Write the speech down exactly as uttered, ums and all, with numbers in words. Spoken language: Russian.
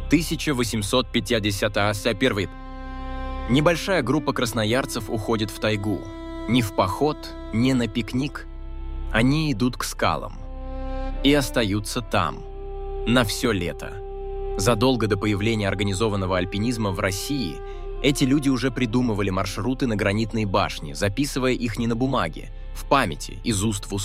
тысяча восемьсот пятьдесят первый. Небольшая группа красноярцев уходит в тайгу. Ни в поход, ни на пикник. Они идут к скалам. И остаются там. На все лето. Задолго до появления организованного альпинизма в России эти люди уже придумывали маршруты на гранитные башни, записывая их не на бумаге, в памяти, из уст в уста.